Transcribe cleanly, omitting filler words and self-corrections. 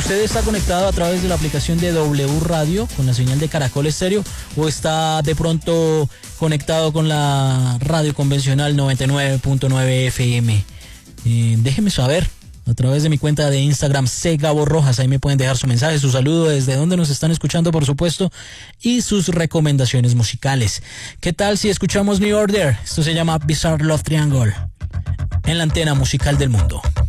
¿Usted está conectado a través de la aplicación de W Radio con la señal de Caracol Estéreo o está de pronto conectado con la radio convencional 99.9 FM? Déjeme saber a través de mi cuenta de Instagram Gabo Rojas. Ahí me pueden dejar su mensaje, su saludo, desde donde nos están escuchando, por supuesto, y sus recomendaciones musicales. ¿Qué tal si escuchamos New Order? Esto se llama Bizarre Love Triangle en la antena musical del mundo.